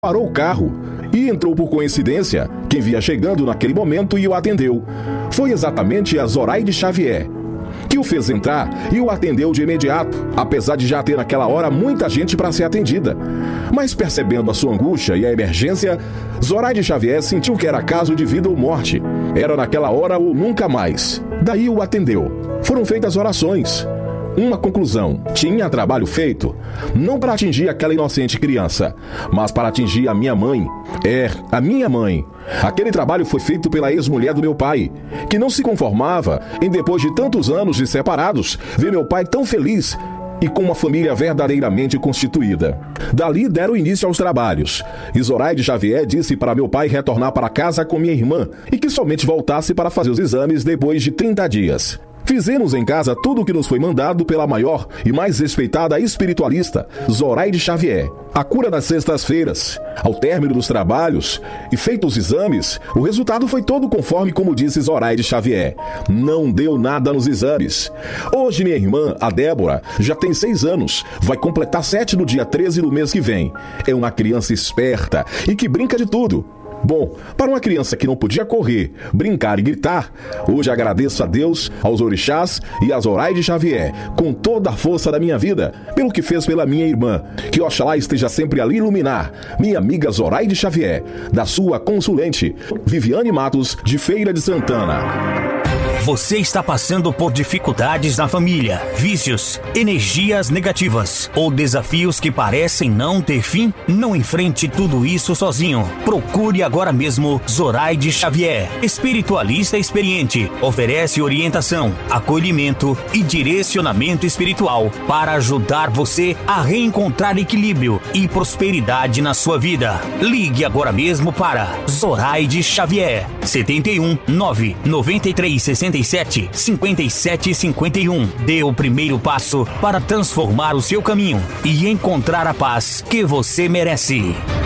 parou o carro e entrou por coincidência quem via chegando naquele momento e o atendeu. Foi exatamente a Zoraide Xavier, que o fez entrar e o atendeu de imediato, apesar de já ter naquela hora muita gente para ser atendida. Mas percebendo a sua angústia e a emergência, Zoraide Xavier sentiu que era caso de vida ou morte. Era naquela hora ou nunca mais. Daí o atendeu. Foram feitas orações. Uma conclusão: tinha trabalho feito, não para atingir aquela inocente criança, mas para atingir a minha mãe. A minha mãe. Aquele trabalho foi feito pela ex-mulher do meu pai, que não se conformava em, depois de tantos anos de separados, ver meu pai tão feliz e com uma família verdadeiramente constituída. Dali deram início aos trabalhos, e Zoraide Xavier disse para meu pai retornar para casa com minha irmã e que somente voltasse para fazer os exames depois de 30 dias. Fizemos em casa tudo o que nos foi mandado pela maior e mais respeitada espiritualista, Zoraide Xavier. A cura nas sextas-feiras. Ao término dos trabalhos e feitos os exames, o resultado foi todo conforme como disse Zoraide Xavier. Não deu nada nos exames. Hoje minha irmã, a Débora, já tem 6 anos, vai completar 7 no dia 13 do mês que vem. É uma criança esperta e que brinca de tudo. Bom, para uma criança que não podia correr, brincar e gritar, hoje agradeço a Deus, aos orixás e a Zoraide Xavier, com toda a força da minha vida, pelo que fez pela minha irmã, que oxalá esteja sempre ali iluminar, minha amiga Zoraide Xavier, da sua consulente, Viviane Matos, de Feira de Santana. Você está passando por dificuldades na família, vícios, energias negativas ou desafios que parecem não ter fim? Não enfrente tudo isso sozinho. Procure agora mesmo Zoraide Xavier, espiritualista experiente. Oferece orientação, acolhimento e direcionamento espiritual para ajudar você a reencontrar equilíbrio e prosperidade na sua vida. Ligue agora mesmo para Zoraide Xavier, 71 993 67 57 51. Dê o primeiro passo para transformar o seu caminho e encontrar a paz que você merece.